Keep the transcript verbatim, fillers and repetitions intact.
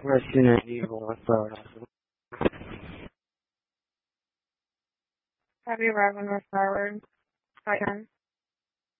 Resident Evil or Florida. Have you arrived on North Forward? Right on.